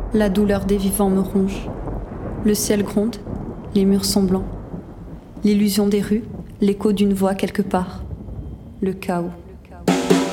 La douleur des vivants me ronge. Le ciel gronde, les murs sont blancs. L'illusion des rues, l'écho d'une voix quelque part. Le chaos.